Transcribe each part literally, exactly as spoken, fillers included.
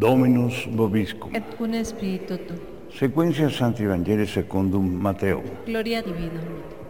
Dominus vobiscum. Et cune spiritu tu. Sequentia Sancti Evangelii secundum Mateo. Gloria divina.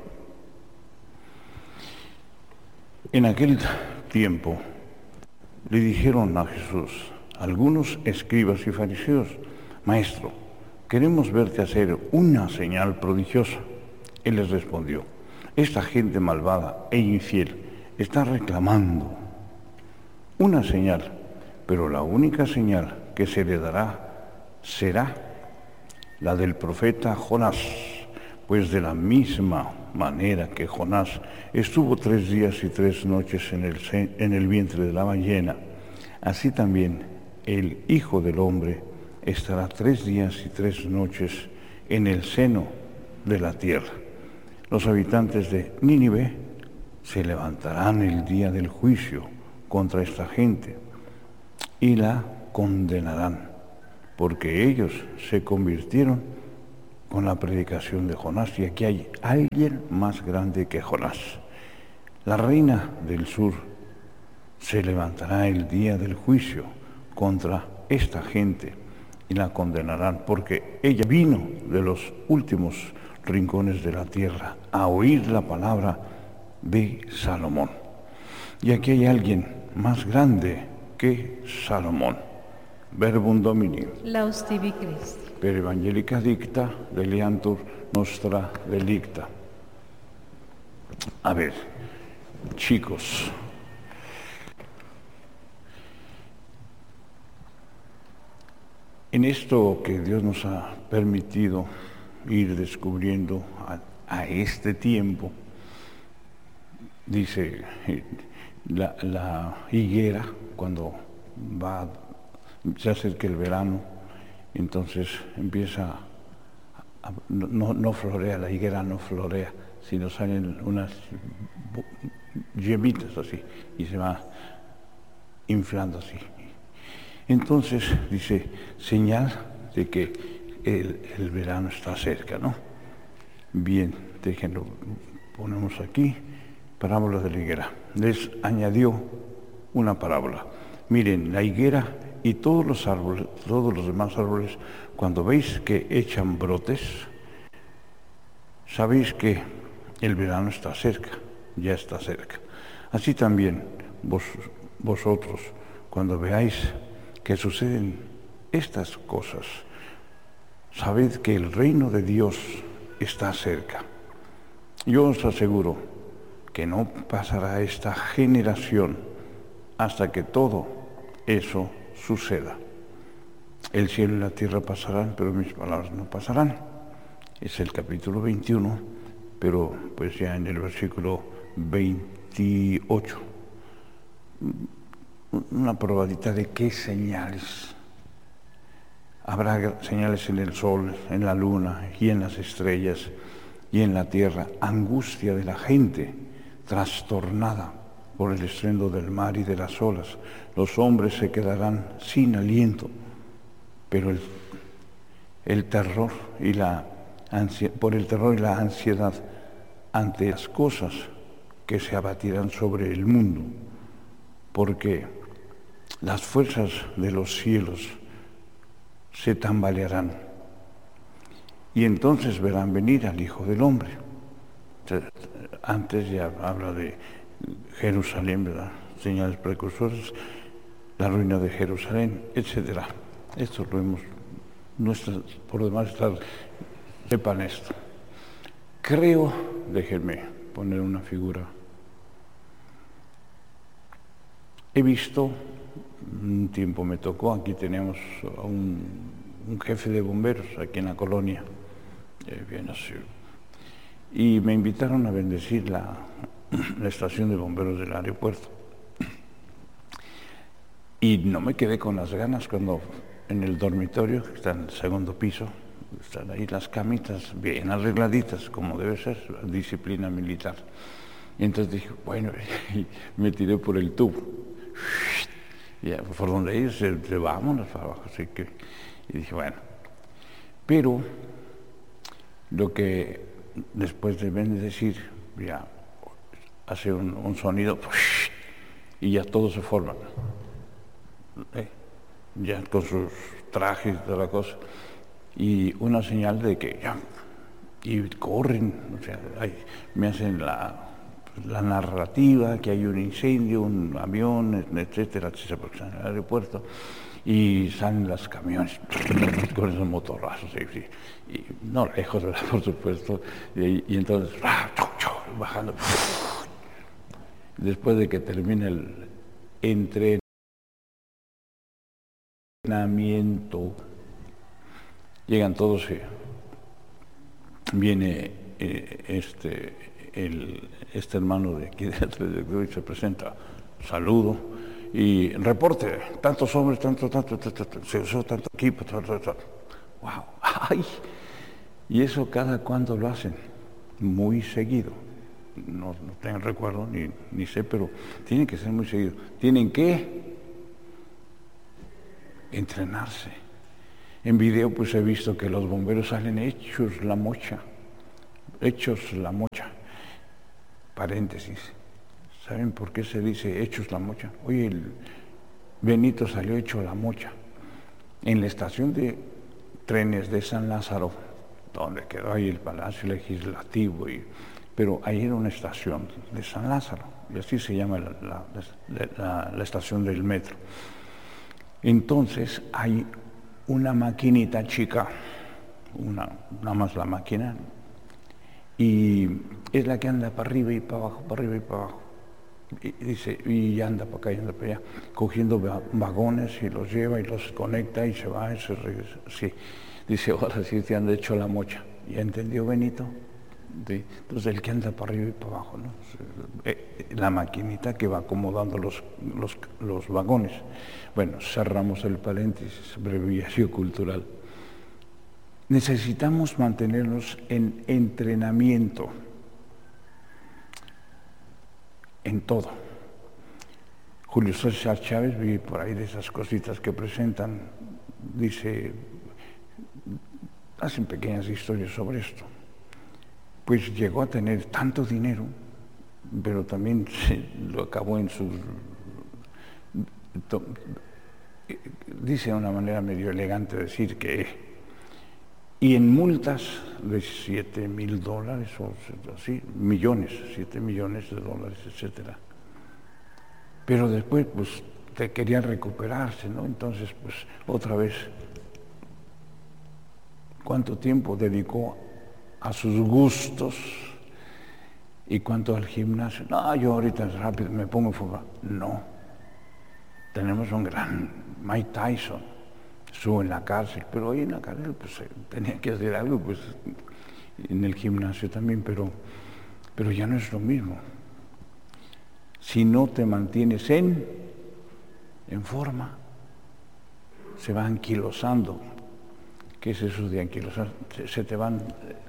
En aquel tiempo le dijeron a Jesús algunos escribas y fariseos: Maestro, queremos verte hacer una señal prodigiosa. Él les respondió: esta gente malvada e infiel está reclamando una señal, pero la única señal que se le dará será la del profeta Jonás, pues de la misma manera que Jonás estuvo tres días y tres noches en el, en el vientre de la ballena, así también el Hijo del Hombre estará tres días y tres noches en el seno de la tierra. Los habitantes de Nínive se levantarán el día del juicio contra esta gente y la condenarán, porque ellos se convirtieron con la predicación de Jonás, y aquí hay alguien más grande que Jonás. La reina del sur se levantará el día del juicio contra esta gente y la condenarán, porque ella vino de los últimos rincones de la tierra a oír la palabra de Salomón. Y aquí hay alguien más grande que Salomón. Verbum Domini. Laus tibi Christi. Per evangelica dicta, deliantur nostra delicta. A ver, chicos, en esto que Dios nos ha permitido ir descubriendo a, a este tiempo, dice la, la higuera, cuando va, se acerca el verano, entonces empieza, a, no, no florea, la higuera no florea, sino salen unas yemitas así, y se va inflando así. Entonces dice, señal de que el, el verano está cerca, ¿no? Bien, déjenlo, ponemos aquí, parábola de la higuera. Les añadió una parábola. Miren, la higuera y todos los árboles, todos los demás árboles, cuando veis que echan brotes, sabéis que el verano está cerca, ya está cerca. Así también vos, vosotros, cuando veáis que suceden estas cosas, sabed que el reino de Dios está cerca. Yo os aseguro que no pasará esta generación hasta que todo eso suceda. El cielo y la tierra pasarán, pero mis palabras no pasarán. Es el capítulo veintiuno, pero pues ya en el versículo veintiocho, una probadita de qué señales. Habrá señales en el sol, en la luna y en las estrellas y en la tierra. Angustia de la gente, trastornada por el estruendo del mar y de las olas. Los hombres se quedarán sin aliento, pero el, el terror y la ansia, por el terror y la ansiedad ante las cosas que se abatirán sobre el mundo, porque las fuerzas de los cielos se tambalearán, y entonces verán venir al Hijo del Hombre. Antes ya habla de Jerusalén, ¿verdad? Señales precursoras, la ruina de Jerusalén, etcétera. Esto lo hemos, no está, por demás estar, sepan esto. Creo, déjenme poner una figura. He visto, un tiempo me tocó, aquí tenemos a un, un jefe de bomberos aquí en la colonia, eh, bien así, y me invitaron a bendecir la, la estación de bomberos del aeropuerto. Y no me quedé con las ganas cuando en el dormitorio, que está en el segundo piso, están ahí las camitas bien arregladitas, como debe ser, disciplina militar. Y entonces dije, bueno, y me tiré por el tubo. Y por donde ellos se, se vámonos para abajo. Así que, y dije, bueno. Pero lo que después de bendecir, ya hace un, un sonido y ya todos se forman. ¿Eh? ya con sus trajes y toda la cosa, y una señal de que ya, y corren, o sea, hay, me hacen la, la narrativa, que hay un incendio, un avión, etcétera, etcétera, porque están en el aeropuerto, y salen los camiones con esos motorrazos, y, y, no lejos, por supuesto, y, y entonces, bajando, después de que termina el entrenamiento, llegan todos y viene eh, este, el, este hermano de aquí de la y se presenta, saludo y reporte, tantos hombres, tanto, tanto, tanto, tanto se usó tanto equipo, tanto, tanto. Wow, ay, y eso cada cuándo lo hacen, muy seguido. No, no tengo recuerdo ni, ni sé, pero tienen que ser muy seguido. Tienen que entrenarse. En video pues he visto que los bomberos salen hechos la mocha, hechos la mocha. Paréntesis. ¿Saben por qué se dice hechos la mocha? Oye, el Benito salió hecho la mocha. En la estación de trenes de San Lázaro, donde quedó ahí el Palacio Legislativo, y, pero ahí era una estación de San Lázaro, y así se llama la, la, la, la estación del metro. Entonces hay una maquinita chica, una, nada más la máquina, y es la que anda para arriba y para abajo, para arriba y para abajo. Y dice, y anda para acá y anda para allá, cogiendo vagones y los lleva y los conecta y se va y se regresa. Sí, dice, ahora sí te han hecho la mocha. ¿Ya entendió Benito? Sí. Entonces el que anda para arriba y para abajo, ¿no? La maquinita que va acomodando los, los, los vagones. Bueno, cerramos el paréntesis, abreviación cultural. Necesitamos mantenernos en entrenamiento, en todo. Julio César Chávez, vi por ahí de esas cositas que presentan, dice, hacen pequeñas historias sobre esto. Pues llegó a tener tanto dinero, pero también se lo acabó en sus... Dice de una manera medio elegante decir que... Y en multas de siete mil dólares, o así, millones, siete millones de dólares, etcétera. Pero después, pues, te querían recuperarse, ¿no? Entonces, pues, otra vez, ¿cuánto tiempo dedicó a sus gustos y cuánto al gimnasio? No, yo ahorita rápido me pongo en forma. No. Tenemos un gran Mike Tyson. Estuvo en la cárcel, pero ahí en la cárcel pues tenía que hacer algo, pues en el gimnasio también, pero, pero ya no es lo mismo. Si no te mantienes en, en forma, se va anquilosando. ¿Qué es eso de anquilosar? Se, se te van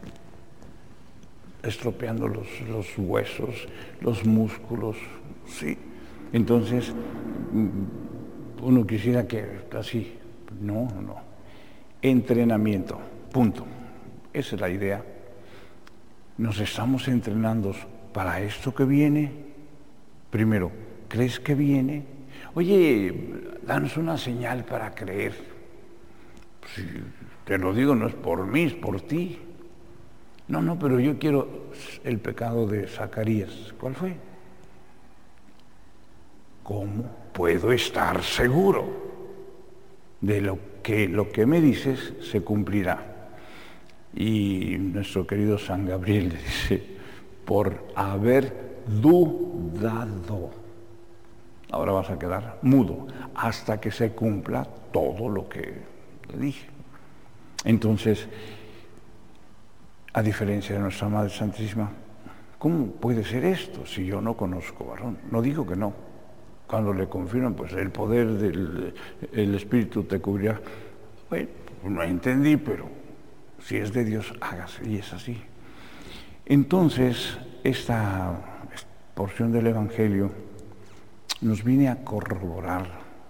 estropeando los, los huesos, los músculos, sí. Entonces, uno quisiera que así. No, no. Entrenamiento, punto. Esa es la idea. Nos estamos entrenando para esto que viene. Primero, ¿crees que viene? Oye, danos una señal para creer. Si te lo digo, no es por mí, es por ti. No, no, pero yo quiero el pecado de Zacarías. ¿Cuál fue? ¿Cómo puedo estar seguro de lo que lo que me dices se cumplirá? Y nuestro querido San Gabriel dice, por haber dudado. Ahora vas a quedar mudo hasta que se cumpla todo lo que le dije. Entonces, a diferencia de nuestra Madre Santísima, ¿cómo puede ser esto si yo no conozco varón? No digo que no. Cuando le confirman, pues el poder del el Espíritu te cubrirá. Bueno, no entendí, pero si es de Dios, hágase, y es así. Entonces, esta porción del Evangelio nos viene a corroborar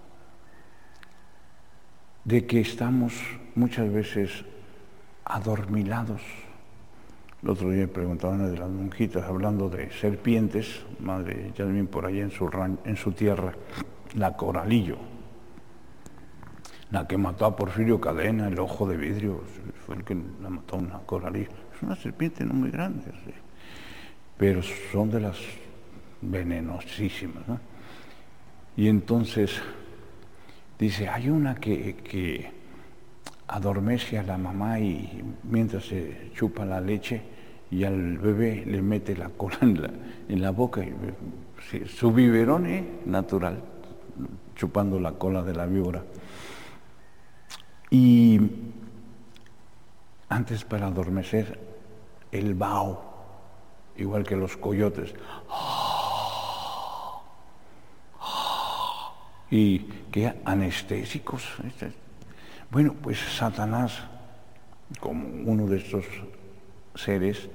de que estamos muchas veces adormilados. El otro día preguntaba una de las monjitas, hablando de serpientes, madre Yasmín por allá en su, ran, en su tierra, la Coralillo. La que mató a Porfirio Cadena, el ojo de vidrio, fue el que la mató a una coralillo. Es una serpiente no muy grande, sí, pero son de las venenosísimas, ¿no? Y entonces dice, hay una que, que adormece a la mamá y mientras se chupa la leche y al bebé le mete la cola en la, en la boca, y, sí, su biberón es natural, chupando la cola de la víbora. Y antes, para adormecer, el vaho, igual que los coyotes. Y qué anestésicos. Bueno, pues Satanás, como uno de estos seres,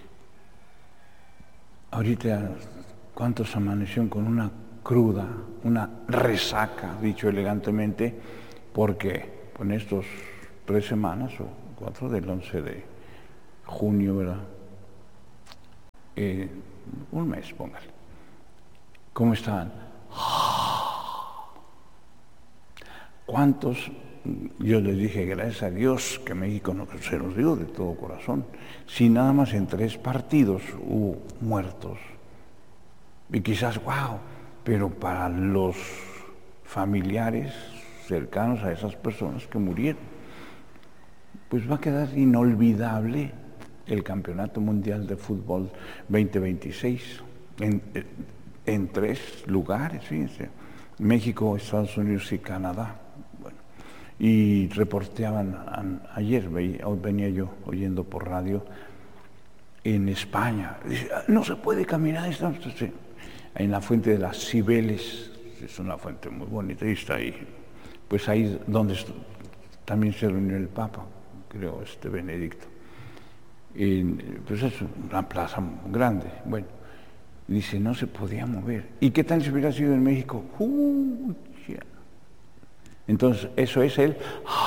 ahorita, ¿cuántos amanecieron con una cruda, una resaca, dicho elegantemente? Porque en estos tres semanas o cuatro del once de junio, ¿verdad? Eh, un mes, póngale. ¿Cómo estaban? ¿Cuántos? Yo les dije, gracias a Dios que México no se nos dio de todo corazón. Si nada más en tres partidos hubo muertos. Y quizás, wow, pero para los familiares cercanos a esas personas que murieron, pues va a quedar inolvidable el Campeonato Mundial de Fútbol veinte veintiséis en, en tres lugares, fíjense, México, Estados Unidos y Canadá. Bueno, y reporteaban a, ayer, veía, venía yo oyendo por radio, en España, dice, no se puede caminar, estamos en la fuente de las Cibeles, es una fuente muy bonita y está ahí. Pues ahí donde también se reunió el Papa, creo, este Benedicto. Y, pues es una plaza grande. Bueno, dice, no se podía mover. ¿Y qué tal si hubiera sido en México? Uh, yeah. Entonces, eso es el,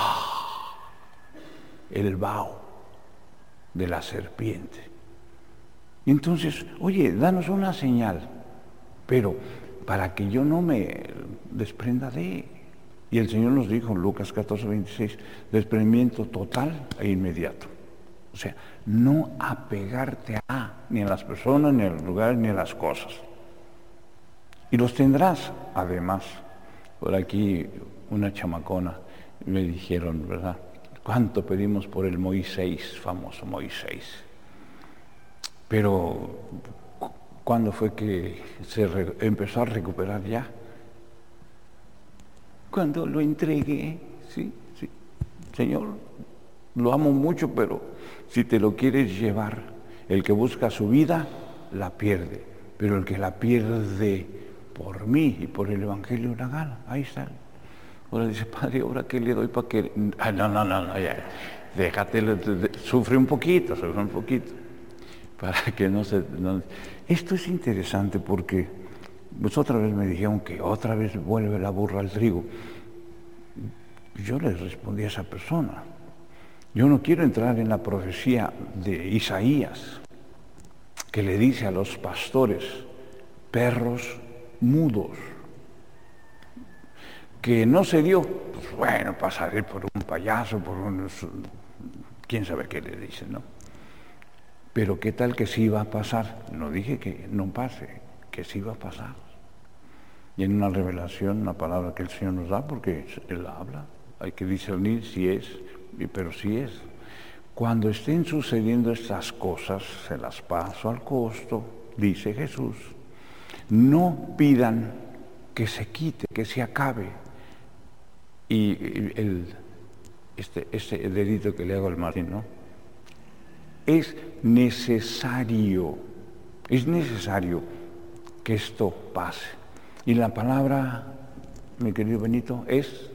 el vaho de la serpiente. Y entonces, oye, danos una señal, pero para que yo no me desprenda de... Y el Señor nos dijo en Lucas catorce, veintiséis, desprendimiento total e inmediato. O sea, no apegarte a ni a las personas, ni a los lugares, ni a las cosas. Y los tendrás, además. Por aquí una chamacona me dijeron, ¿verdad? ¿Cuánto pedimos por el Moisés, famoso Moisés? Pero, ¿cuándo fue que se re- empezó a recuperar ya? Cuando lo entregué, sí, sí, Señor, lo amo mucho, pero si te lo quieres llevar, el que busca su vida, la pierde, pero el que la pierde por mí y por el Evangelio la gana. Ahí está. Ahora dice, Padre, ¿ahora qué le doy para que...? Ah, no, no, no, no, ya, déjate, sufre un poquito, sufre un poquito, para que no se... No. Esto es interesante porque... Pues otra vez me dijeron que otra vez vuelve la burra al trigo. Yo les respondí a esa persona. Yo no quiero entrar en la profecía de Isaías, que le dice a los pastores, perros mudos, que no se dio. Pues bueno, pasaré por un payaso, por un... quién sabe qué le dicen, ¿no? Pero qué tal que sí va a pasar. No dije que no pase, que sí va a pasar. Y en una revelación, una palabra que el Señor nos da, porque Él habla, hay que discernir si es, pero si es. Cuando estén sucediendo estas cosas, se las paso al costo, dice Jesús. No pidan que se quite, que se acabe. Y el, este, este dedito que le hago al Martín, ¿no? Es necesario, es necesario que esto pase. Y la palabra, mi querido Benito, es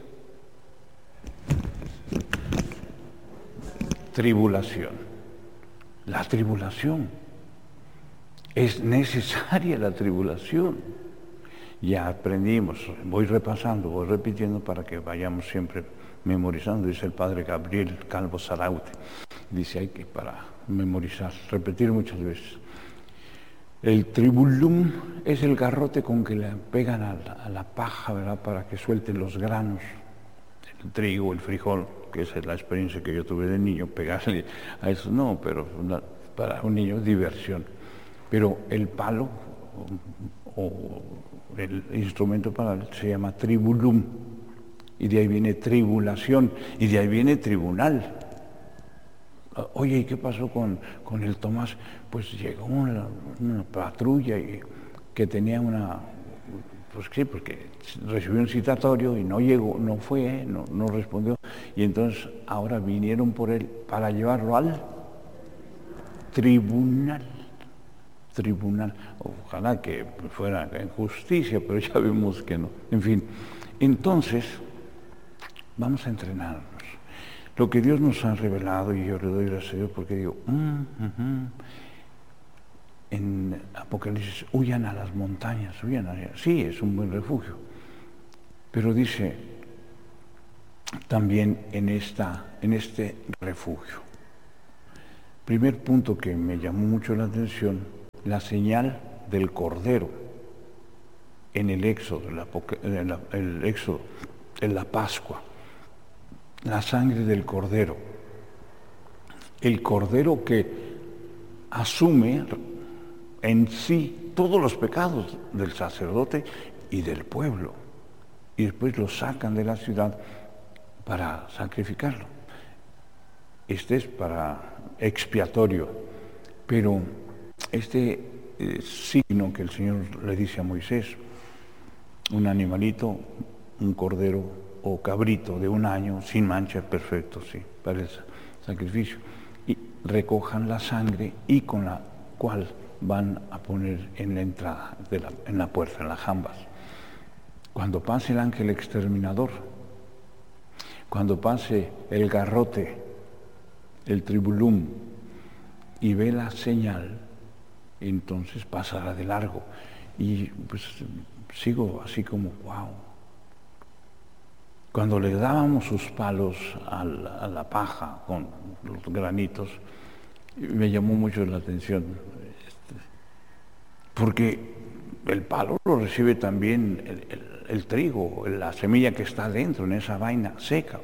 tribulación. La tribulación. Es necesaria la tribulación. Ya aprendimos, voy repasando, voy repitiendo para que vayamos siempre memorizando. Dice el padre Gabriel Calvo Zaraute. Dice, hay que para memorizar, repetir muchas veces. El tribulum es el garrote con que le pegan a la, a la paja, ¿verdad? Para que suelten los granos. el trigo, el frijol, que esa es la experiencia que yo tuve de niño, pegarle a eso no, pero una, para un niño es diversión. Pero el palo o, o el instrumento para él se llama tribulum, y de ahí viene tribulación, y de ahí viene tribunal. Oye, ¿y qué pasó con, con el Tomás? Pues llegó una, una patrulla y, que tenía una... Pues sí, porque recibió un citatorio y no llegó, no fue, no, no respondió. Y entonces ahora vinieron por él para llevarlo al tribunal. Tribunal. Ojalá que fuera en justicia, pero ya vemos que no. En fin, entonces vamos a entrenarnos. Lo que Dios nos ha revelado, y yo le doy gracias a Dios porque digo, mm, uh-huh. En Apocalipsis, huyan a las montañas, huyan allá. Sí, es un buen refugio. Pero dice también en, esta, en este refugio. Primer punto que me llamó mucho la atención, la señal del Cordero en el Éxodo, en la, el Éxodo, en la Pascua. La sangre del Cordero. El Cordero que asume en sí todos los pecados del sacerdote y del pueblo, y después lo sacan de la ciudad para sacrificarlo. Este es para expiatorio, pero este eh, signo que el Señor le dice a Moisés, un animalito, un cordero o cabrito de un año, sin mancha, perfecto, sí, para el sacrificio, y recojan la sangre y con la cual van a poner en la entrada, de la, en la puerta, en las jambas. Cuando pase el ángel exterminador, cuando pase el garrote, el tribulum, y ve la señal, entonces pasará de largo. Y pues sigo así como, wow. Cuando le dábamos sus palos a la, a la paja con los granitos, me llamó mucho la atención. Porque el palo lo recibe también el, el, el trigo, la semilla que está dentro, en esa vaina seca.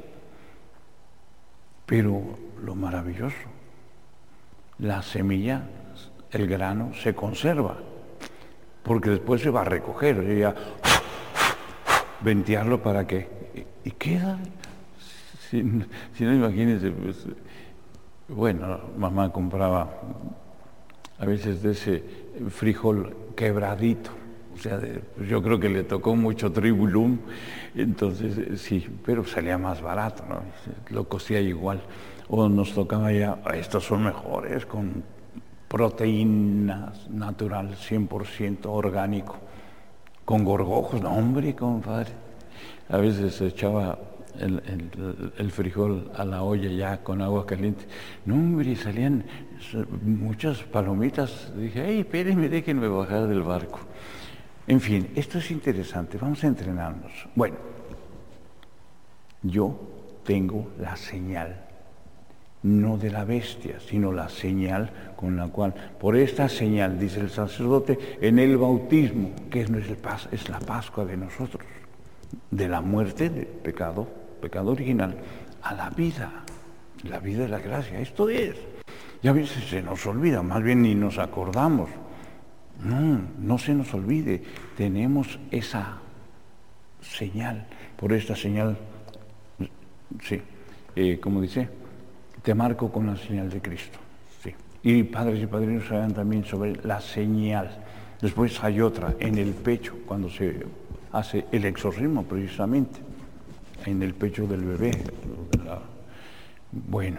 Pero lo maravilloso, la semilla, el grano, se conserva, porque después se va a recoger, y ya ventearlo para que, y, y queda, si, si no imagínense, pues, bueno, mamá compraba a veces de ese frijol quebradito, o sea, de, pues yo creo que le tocó mucho tribulum, entonces sí, pero salía más barato, ¿no? Lo costía igual. O nos tocaba ya, estos son mejores, con proteínas natural, cien por ciento orgánico, con gorgojos, no hombre, compadre. A veces se echaba el, el, el frijol a la olla ya con agua caliente. No, hombre, salían muchas palomitas. Dije, hey, espérenme, déjenme bajar del barco. En fin, esto es interesante, vamos a entrenarnos. Bueno, yo tengo la señal, no de la bestia, sino la señal con la cual, por esta señal, dice el sacerdote, en el bautismo, que es, el, es la Pascua de nosotros, de la muerte del pecado, pecado original, a la vida, la vida de la gracia. Esto es. Y a veces se nos olvida, más bien ni nos acordamos. No, no se nos olvide, tenemos esa señal, por esta señal, sí, eh, como dice, te marco con la señal de Cristo, sí. Y padres y padrinos saben también sobre la señal. Después hay otra, en el pecho, cuando se hace el exorcismo precisamente, en el pecho del bebé. La, bueno,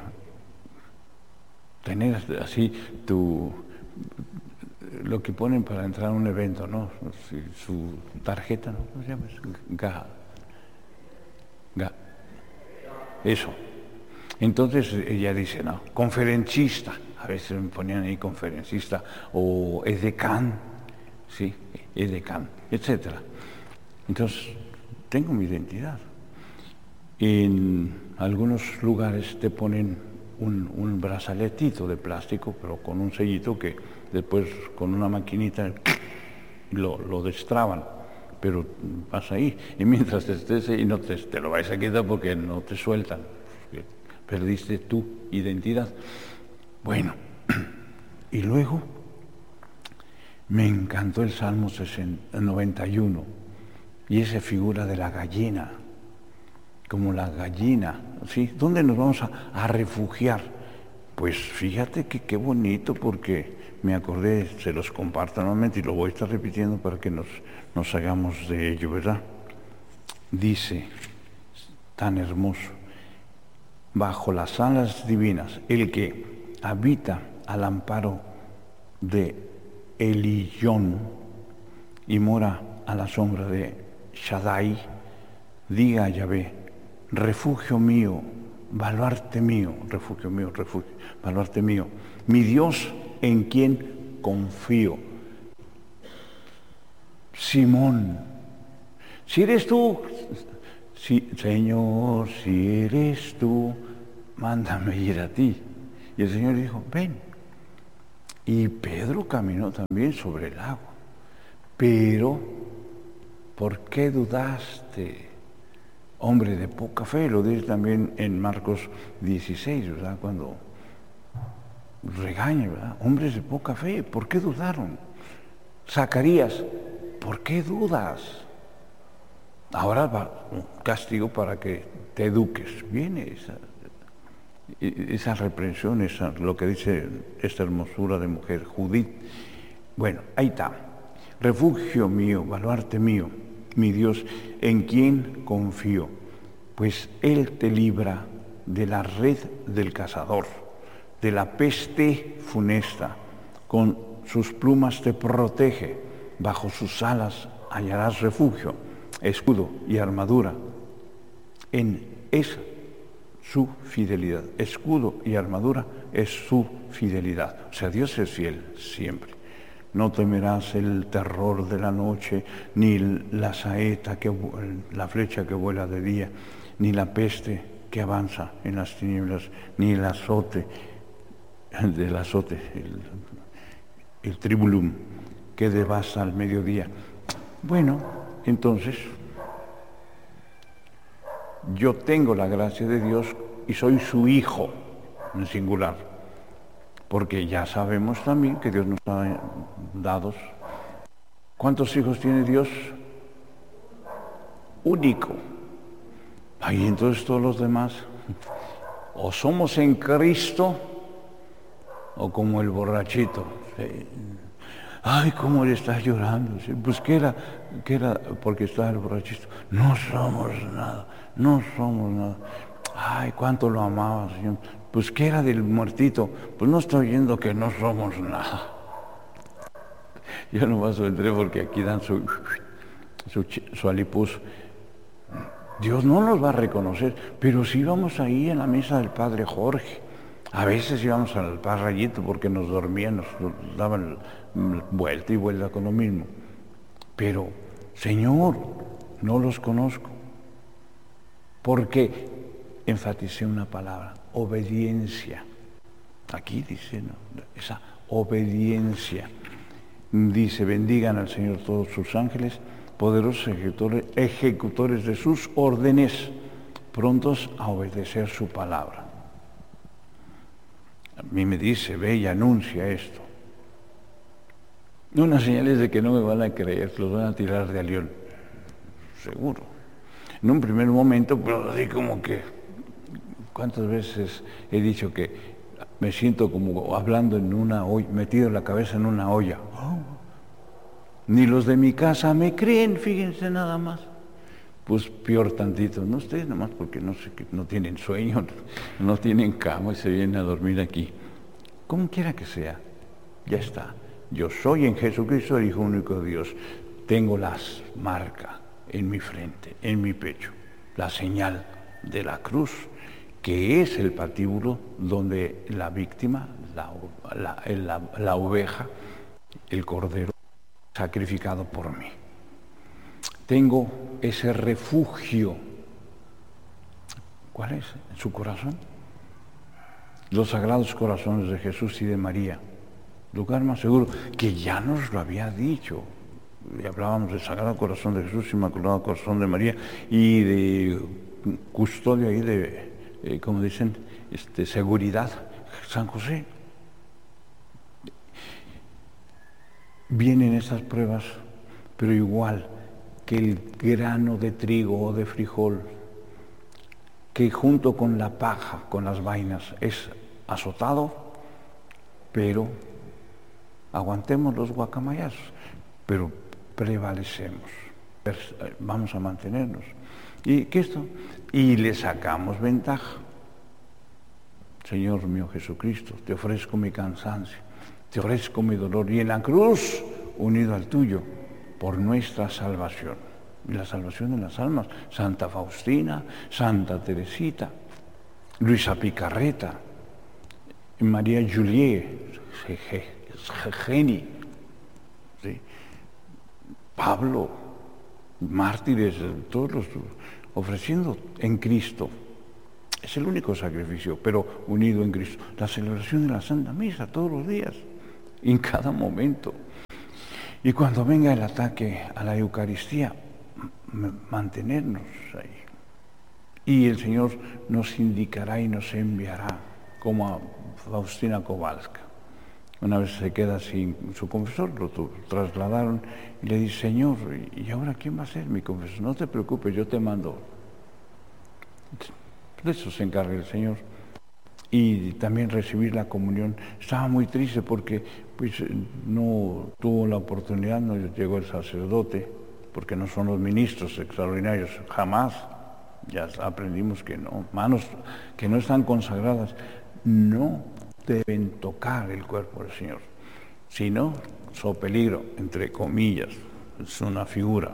tener así tu... lo que ponen para entrar a un evento, ¿no? Su tarjeta, ¿no? ¿Cómo se llama? Ga. Ga. Eso. Entonces ella dice, no, conferencista. A veces me ponían ahí conferencista o edecán, sí, edecán, etcétera. Entonces, tengo mi identidad. En algunos lugares te ponen un, un brazaletito de plástico, pero con un sellito que después con una maquinita lo, lo destraban pero vas ahí. Y mientras te estés ahí, no te, te lo vais a quitar porque no te sueltan. Perdiste tu identidad. Bueno, y luego me encantó el Salmo noventa y uno y esa figura de la gallina, como la gallina, ¿sí? ¿Dónde nos vamos a, a refugiar? Pues fíjate que qué bonito, porque me acordé, se los comparto nuevamente y lo voy a estar repitiendo para que nos, nos hagamos de ello, ¿verdad? Dice, tan hermoso, bajo las alas divinas, el que habita al amparo de Eliyón y mora a la sombra de Shaddai, diga a Yahvé, refugio mío, baluarte mío, refugio mío, refugio, baluarte mío, mi Dios en quien confío. Simón, si eres tú, si, Señor, si eres tú, mándame ir a ti. Y el Señor dijo, ven. Y Pedro caminó también sobre el agua. Pero, ¿por qué dudaste? Hombre de poca fe, lo dice también en Marcos dieciséis, ¿verdad? Cuando regaña, ¿verdad? Hombres de poca fe, ¿por qué dudaron? Zacarías, ¿por qué dudas? Ahora va un castigo para que te eduques. Viene esa, esa reprensión, esa, lo que dice esta hermosura de mujer, Judith. Bueno, ahí está. Refugio mío, baluarte mío, mi Dios, en quien confío, pues Él te libra de la red del cazador, de la peste funesta, con sus plumas te protege, bajo sus alas hallarás refugio, escudo y armadura. En esa su fidelidad, escudo y armadura es su fidelidad. O sea, Dios es fiel siempre. No temerás el terror de la noche, ni la saeta, que, la flecha que vuela de día, ni la peste que avanza en las tinieblas, ni el azote, del azote, el, el tribulum que devasta al mediodía. Bueno, entonces, yo tengo la gracia de Dios y soy su hijo, en singular. Porque ya sabemos también que Dios nos ha dado. ¿Cuántos hijos tiene Dios? Único. Ahí entonces todos los demás, o somos en Cristo, o como el borrachito. Ay, cómo le está llorando. Pues ¿qué era? ¿Qué era? Porque está el borrachito. No somos nada, no somos nada. Ay, cuánto lo amaba, Señor. Pues ¿qué era del muertito? Pues no estoy oyendo que no somos nada. Yo nomás entré porque aquí dan su, su, su alipuz. Dios no nos va a reconocer, pero si íbamos ahí en la mesa del Padre Jorge, a veces íbamos al Padre Rayito porque nos dormían, nos daban vuelta y vuelta con lo mismo. Pero, Señor, no los conozco. Porque enfaticé una palabra, obediencia. Aquí dice, ¿no? Esa obediencia. Dice, bendigan al Señor todos sus ángeles, poderosos ejecutores, ejecutores de sus órdenes, prontos a obedecer su palabra. A mí me dice, ve y anuncia esto. Unas señales de que no me van a creer, los van a tirar de alión. Seguro. En un primer momento, pero así como que, ¿cuántas veces he dicho que me siento como hablando en una olla, metido la cabeza en una olla? Oh. Ni los de mi casa me creen, fíjense nada más. Pues peor tantito, no ustedes nada más porque no sé, no tienen sueño, no tienen cama y se vienen a dormir aquí. Como quiera que sea, ya está. Yo soy en Jesucristo el Hijo único de Dios. Tengo las marcas en mi frente, en mi pecho, la señal de la cruz, que es el patíbulo donde la víctima, la, la, la, la oveja, el cordero, sacrificado por mí. Tengo ese refugio. ¿Cuál es? ¿En su corazón? Los sagrados corazones de Jesús y de María. Lugar más seguro, que ya nos lo había dicho. y hablábamos del Sagrado Corazón de Jesús, Inmaculado Corazón de María, y de custodio ahí de, eh, como dicen, este, seguridad, San José. Vienen esas pruebas, pero igual que el grano de trigo o de frijol, que junto con la paja, con las vainas, es azotado, pero aguantemos los guacamayazos, pero prevalecemos, vamos a mantenernos. ¿Y qué esto? Y le sacamos ventaja. Señor mío Jesucristo, te ofrezco mi cansancio, te ofrezco mi dolor, y en la cruz, unido al tuyo, por nuestra salvación. Y la salvación de las almas, Santa Faustina, Santa Teresita, Luisa Picarreta, María Juliet, Geni, ¿sí? Pablo, mártires, todos los ofreciendo en Cristo. Es el único sacrificio, pero unido en Cristo. La celebración de la Santa Misa todos los días, en cada momento. Y cuando venga el ataque a la Eucaristía, mantenernos ahí. Y el Señor nos indicará y nos enviará, como a Faustina Kowalska. Una vez se queda sin su confesor, lo trasladaron y le dice: Señor, ¿y ahora quién va a ser mi confesor? No te preocupes, yo te mando. De eso se encarga el Señor. Y también recibir la comunión. Estaba muy triste porque pues, no tuvo la oportunidad, no llegó el sacerdote, porque no son los ministros extraordinarios, jamás. Ya aprendimos que no, manos que no están consagradas no deben tocar el cuerpo del Señor, sino so peligro, entre comillas, es una figura.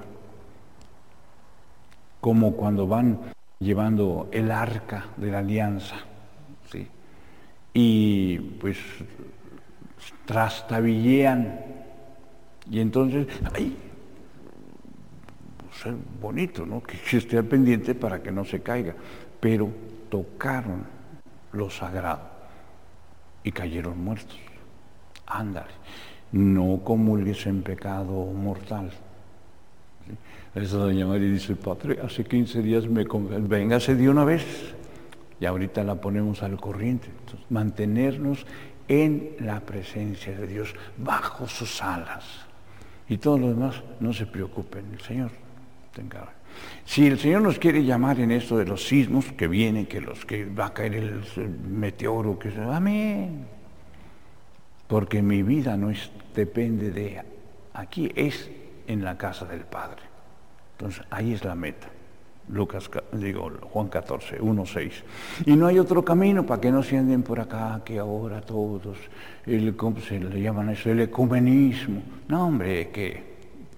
Como cuando van llevando el arca de la alianza, ¿sí? Y pues trastabillean, y entonces, ¡ay! Pues es bonito, ¿no? Que, que esté al pendiente para que no se caiga, pero tocaron lo sagrado y cayeron muertos. Ándale, no comulgues en pecado mortal. ¿Sí? Esa doña María dice: Padre, hace quince días me confesé, véngase de una vez, y ahorita la ponemos al corriente. Entonces, mantenernos en la presencia de Dios, bajo sus alas. Y todos los demás, no se preocupen, el Señor te encarga. Si el Señor nos quiere llamar en esto de los sismos que vienen, que los que va a caer el, el meteoro, que amén. Porque mi vida no es, depende de aquí, es en la casa del Padre. Entonces ahí es la meta. Lucas, digo, Juan catorce, uno, seis. Y no hay otro camino para que no se anden por acá, que ahora todos, el, ¿cómo se le llaman eso? El ecumenismo. No, hombre, que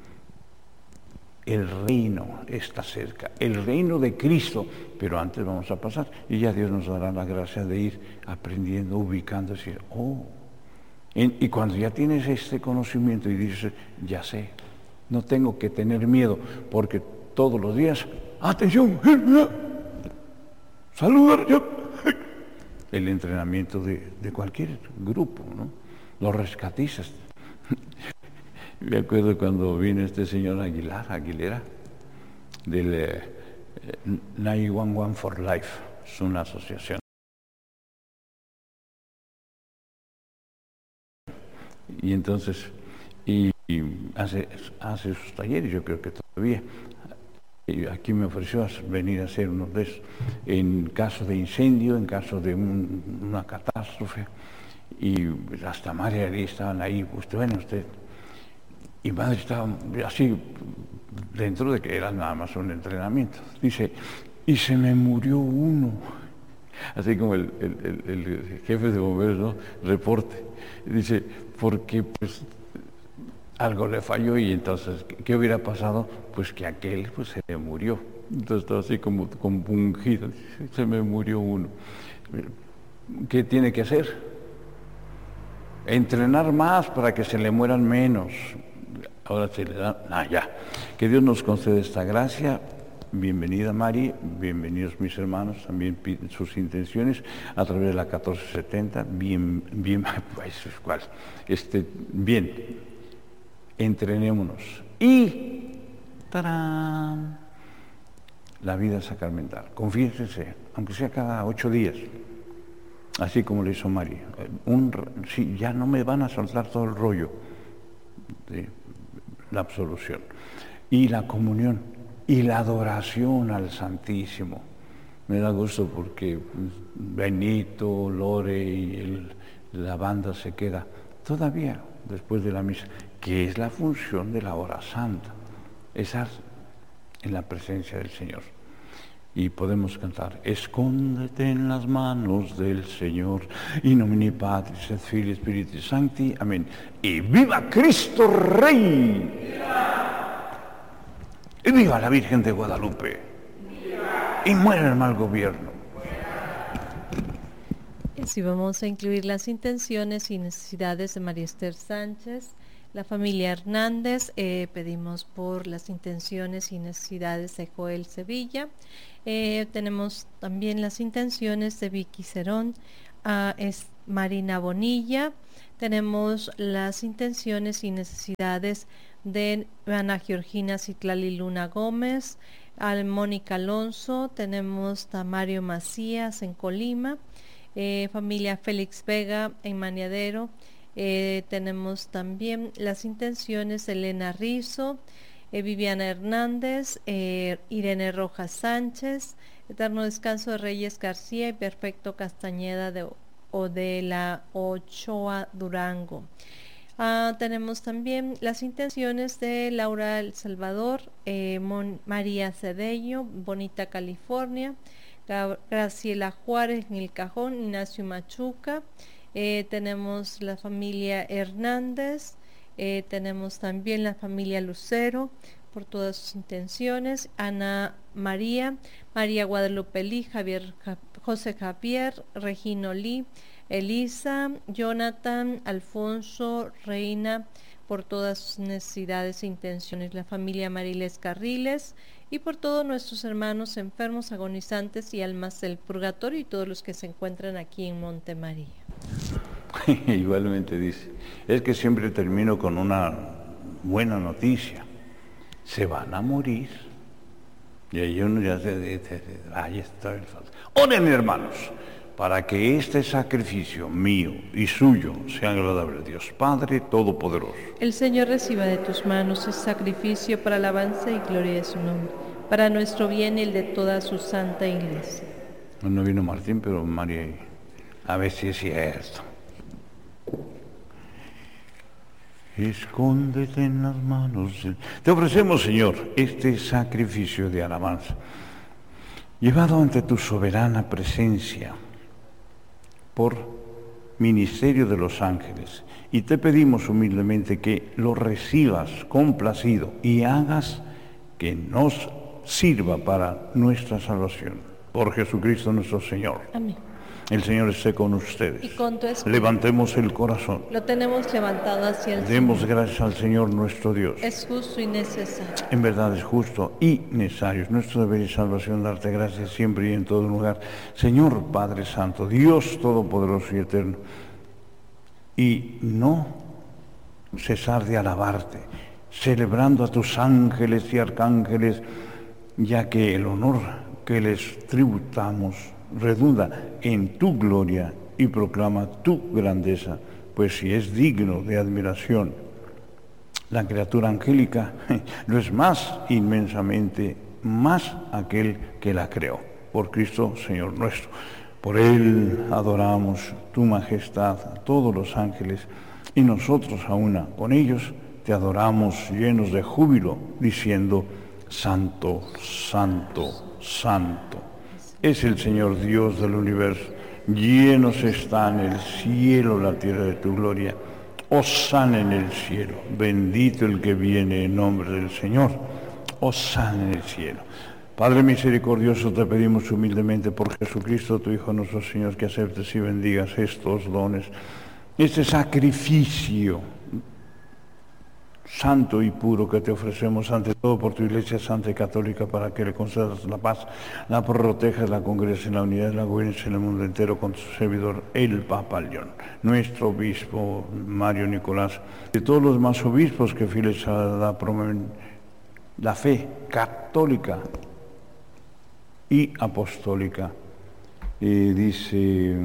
el reino está cerca, el reino de Cristo, pero antes vamos a pasar y ya Dios nos dará la gracia de ir aprendiendo, ubicando, decir, oh, en, y cuando ya tienes este conocimiento y dices, ya sé, no tengo que tener miedo, porque todos los días, atención, saludar, el entrenamiento de, de cualquier grupo, ¿no? Los rescatistas. Me acuerdo cuando vino este señor Aguilar, Aguilera, del eh, nueve uno uno for Life, es una asociación. Y entonces, y, y hace, hace sus talleres, yo creo que todavía. Y aquí me ofreció venir a hacer uno de esos, en caso de incendio, en caso de un, una catástrofe. Y hasta María y Ari estaban ahí, usted, bueno, usted. Y madre estaba así, dentro de que era nada más un entrenamiento. Dice, y se me murió uno. Así como el, el, el, el jefe de bomberos, ¿no? Reporte. Dice, porque pues algo le falló y entonces, ¿qué hubiera pasado? Pues que aquel pues se le murió. Entonces estaba así como compungido. Se me murió uno. ¿Qué tiene que hacer? Entrenar más para que se le mueran menos. Ahora se le da, ah, ya. Que Dios nos concede esta gracia. Bienvenida Mari, bienvenidos mis hermanos, también sus intenciones a través de la catorce setenta. Bien, bien, pues, ¿cuál? Este, bien, entrenémonos. Y, ¡tarán!, la vida sacramental. Confiésese, aunque sea cada ocho días, así como le hizo María. Un, sí, ya no me van a soltar todo el rollo de la absolución. Y la comunión, y la adoración al Santísimo. Me da gusto porque Benito, Lore y el, la banda se queda todavía después de la misa, que es la función de la hora santa, estar en la presencia del Señor. Y podemos cantar: escóndete en las manos del Señor, in nomine Patris et Filii Spiritus Sancti, amén. Y viva Cristo Rey. ¡Viva! Y viva la Virgen de Guadalupe. ¡Viva! Y muera el mal gobierno. Y así vamos a incluir las intenciones y necesidades de María Esther Sánchez, la familia Hernández. Eh, pedimos por las intenciones y necesidades de Joel Sevilla. Eh, tenemos también las intenciones de Vicky Cerón, uh, es Marina Bonilla. Tenemos las intenciones y necesidades de Ana Georgina Citlali Luna Gómez, al Mónica Alonso. Tenemos a Mario Macías en Colima, eh, familia Félix Vega en Maniadero. Eh, tenemos también las intenciones de Elena Rizo, eh, Viviana Hernández, eh, Irene Rojas Sánchez, Eterno Descanso de Reyes García y Perfecto Castañeda de, o de la Ochoa Durango. Ah, tenemos también las intenciones de Laura El Salvador, eh, Mon, María Cedeño, Bonita California, Gab, Graciela Juárez en El Cajón, Ignacio Machuca. Eh, tenemos la familia Hernández, eh, tenemos también la familia Lucero, por todas sus intenciones, Ana María, María Guadalupe Lee, Javier, José Javier, Regino Lee, Elisa, Jonathan, Alfonso, Reina, por todas sus necesidades e intenciones, la familia Mariles Carriles, y por todos nuestros hermanos enfermos, agonizantes y almas del purgatorio, y todos los que se encuentran aquí en Monte María. Igualmente dice, es que siempre termino con una buena noticia: se van a morir. Y ahí uno ya se dice, ahí está el falso. Oren, hermanos, para que este sacrificio mío y suyo sea agradable a Dios Padre Todopoderoso. El Señor reciba de tus manos el sacrificio para alabanza y gloria de su nombre, para nuestro bien y el de toda su santa iglesia. No vino Martín, pero María, a ver si es cierto. Escóndete en las manos. Te ofrecemos, Señor, este sacrificio de alabanza, llevado ante tu soberana presencia por ministerio de los ángeles, y te pedimos humildemente que lo recibas complacido y hagas que nos sirva para nuestra salvación. Por Jesucristo nuestro Señor. Amén. El Señor esté con ustedes. Y con tu espíritu. Levantemos el corazón. Lo tenemos levantado hacia el Demos Señor. gracias al Señor nuestro Dios. Es justo y necesario. En verdad es justo y necesario. Es nuestro deber y salvación darte gracias siempre y en todo lugar. Señor Padre Santo, Dios Todopoderoso y Eterno, y no cesar de alabarte, celebrando a tus ángeles y arcángeles, ya que el honor que les tributamos redunda en tu gloria y proclama tu grandeza, pues si es digno de admiración la criatura angélica, lo es más inmensamente, más aquel que la creó, por Cristo Señor nuestro. Por Él adoramos tu majestad a todos los ángeles, y nosotros a una con ellos te adoramos llenos de júbilo, diciendo: Santo, Santo, Santo es el Señor Dios del universo. Llenos están el cielo, la tierra de tu gloria. Hosana en el cielo. Bendito el que viene en nombre del Señor. Hosana en el cielo. Padre misericordioso, te pedimos humildemente por Jesucristo, tu Hijo nuestro Señor, que aceptes y bendigas estos dones, este sacrificio santo y puro que te ofrecemos ante todo por tu Iglesia Santa y Católica, para que le concedas la paz, la protejas, la congregues en la unidad, la gobiernes en el mundo entero con tu servidor, el Papa León, nuestro obispo Mario Nicolás, de todos los demás obispos que fieles a la, la fe católica y apostólica. Y dice,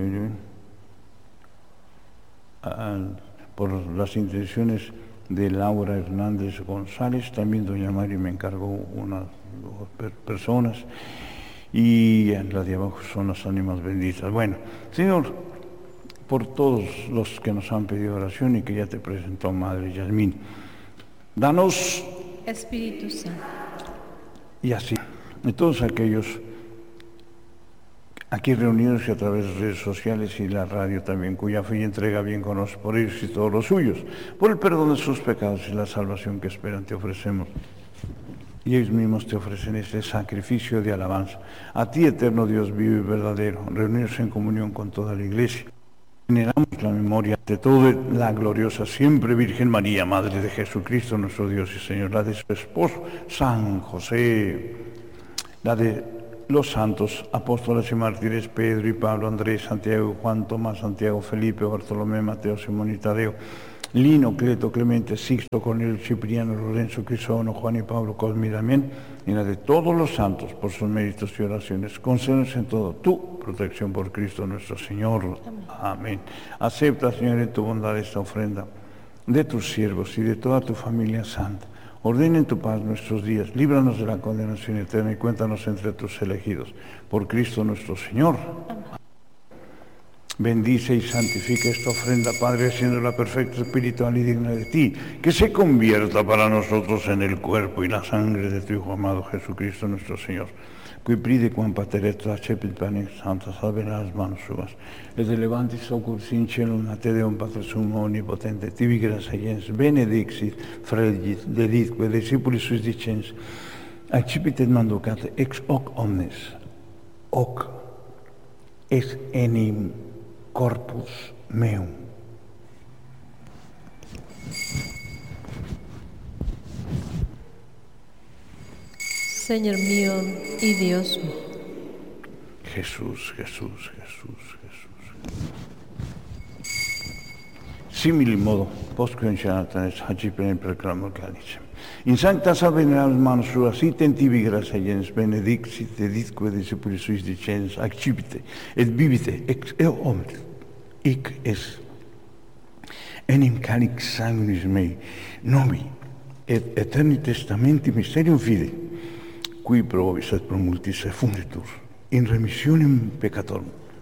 por las intenciones de Laura Hernández González, también doña Mari me encargó unas personas, y las de abajo son las ánimas benditas. Bueno, Señor, por todos los que nos han pedido oración y que ya te presentó Madre Yasmín, danos Espíritu Santo. Y así, de todos aquellos aquí reunidos y a través de redes sociales y la radio también, cuya fe y entrega bien conoce por ellos y todos los suyos, por el perdón de sus pecados y la salvación que esperan, te ofrecemos. Y ellos mismos te ofrecen este sacrificio de alabanza. A ti, eterno Dios vivo y verdadero, reunidos en comunión con toda la Iglesia, generamos la memoria de toda la gloriosa siempre Virgen María, Madre de Jesucristo, nuestro Dios y Señor, la de su esposo, San José, la de los santos apóstoles y mártires Pedro y Pablo, Andrés, Santiago, Juan, Tomás, Santiago, Felipe, Bartolomé, Mateo, Simón y Tadeo, Lino, Cleto, Clemente, Sixto, Cornelio, Cipriano, Lorenzo, Crisógono, Juan y Pablo, Cosme y Damián, y la de todos los santos por sus méritos y oraciones. Concédenos en todo tu protección por Cristo nuestro Señor. Amén. Amén. Acepta, Señor, en tu bondad esta ofrenda de tus siervos y de toda tu familia santa. Ordena en tu paz nuestros días, líbranos de la condenación eterna y cuéntanos entre tus elegidos. Por Cristo nuestro Señor. Amén. Bendice y santifica esta ofrenda, Padre, haciéndola perfecta, espiritual y digna de ti, que se convierta para nosotros en el cuerpo y la sangre de tu Hijo amado Jesucristo nuestro Señor. Qui pride quam pateretto accepit panem santa salve las manos suas. Et elevantis oculis in cielo te deum Pater sumo omnipotente, tibi gratia gens, benedixit fregit delitque discipulis suis dicens, accipit et manducat ex hoc omnes, hoc ex enim corpus meum. Señor mío y Dios mío. Jesús, Jesús, Jesús, Jesús. Simili modo, post conciatanes, hacipen proclamor calicem. In sancta salve manos suas, item tibi gratia gens, benedixit, editque discipulis suis dicens, accipite, et vivite, ex eo omnes, hic es enim calix sanguinis mei, nomi, et eterni testamenti mysterium fidei, qui pro vobis et pro multis effunditur, in remissionem peccatorum.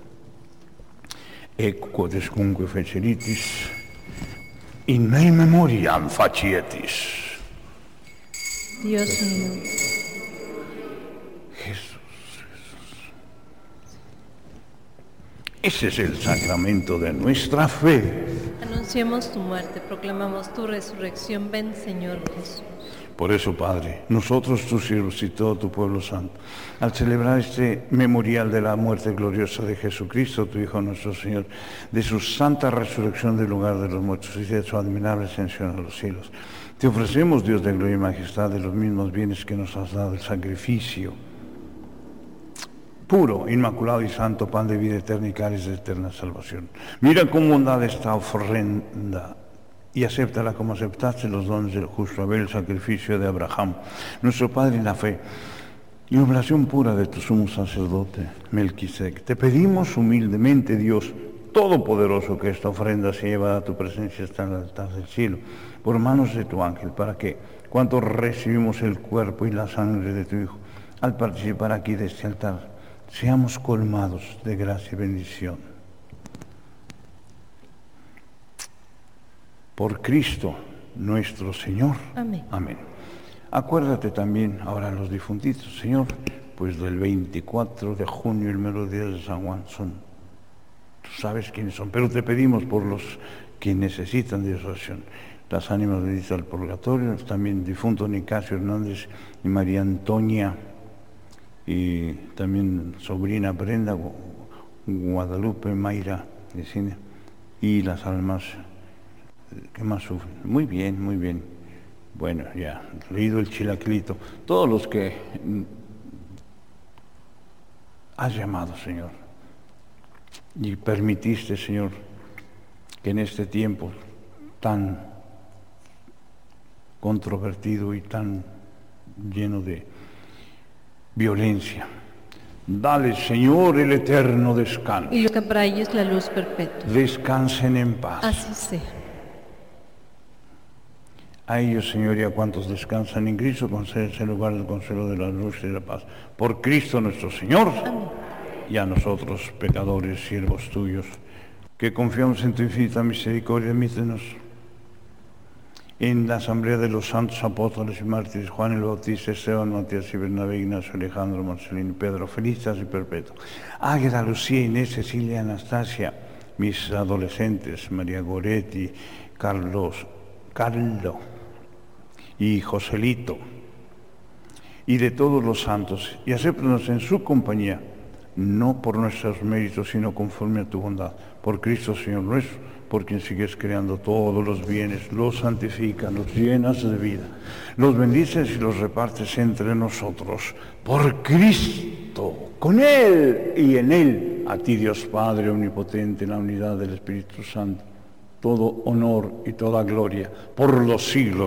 Et quodescunque feceritis, in mei memoriam facietis. Dios mío. Jesús, Jesús. Ese es el sacramento de nuestra fe. Anunciamos tu muerte, proclamamos tu resurrección. Ven, Señor Jesús. Por eso, Padre, nosotros, tus siervos y todo tu pueblo santo, al celebrar este memorial de la muerte gloriosa de Jesucristo, tu Hijo nuestro Señor, de su santa resurrección del lugar de los muertos y de su admirable ascensión a los cielos, te ofrecemos, Dios de gloria y majestad, de los mismos bienes que nos has dado, el sacrificio puro, inmaculado y santo, pan de vida eterna y cáliz de eterna salvación. Mira con bondad esta ofrenda y acéptala como aceptaste los dones del justo Abel, el sacrificio de Abraham, nuestro Padre en la fe, y oblación pura de tu sumo sacerdote, Melquisedec. Te pedimos humildemente, Dios Todopoderoso, que esta ofrenda se lleva a tu presencia hasta el altar del cielo, por manos de tu ángel, para que, cuanto recibimos el cuerpo y la sangre de tu Hijo, al participar aquí de este altar, seamos colmados de gracia y bendición. Por Cristo nuestro Señor. Amén. Amén. Acuérdate también, ahora los difuntitos, Señor, pues del veinticuatro de junio, el mero día de San Juan, son, tú sabes quiénes son, pero te pedimos por los que necesitan de oración. Las ánimas benditas al purgatorio, también difunto Nicasio Hernández y María Antonia, y también sobrina Brenda, Guadalupe, Mayra, y las almas ¿Qué más sufren? Muy bien, muy bien. Bueno, ya, leído el chilaquilito. Todos los que mm, has llamado, Señor, y permitiste, Señor, que en este tiempo tan controvertido y tan lleno de violencia, dale, Señor, el eterno descanso. Y los que para ellos la luz perpetua. Descansen en paz. Así sea. A ellos, Señor, y a cuantos descansan en Cristo, concédese el lugar del consuelo de la luz y de la paz. Por Cristo nuestro Señor. Amén. Y a nosotros, pecadores, siervos tuyos, que confiamos en tu infinita misericordia, admítenos en la asamblea de los santos apóstoles y mártires, Juan el Bautista, Esteban, Matías y Bernabé, Ignacio, Alejandro, Marcelino y Pedro, Felicitas y Perpetuo, Águeda, Lucía, Inés, Cecilia, Anastasia, mis adolescentes, María Goretti, Carlos, Carlo y Joselito, y de todos los santos, y acéptanos en su compañía, no por nuestros méritos, sino conforme a tu bondad, por Cristo Señor nuestro, por quien sigues creando todos los bienes, los santificas, los llenas de vida, los bendices y los repartes entre nosotros, por Cristo, con Él y en Él, a ti Dios Padre omnipotente, en la unidad del Espíritu Santo, todo honor y toda gloria, por los siglos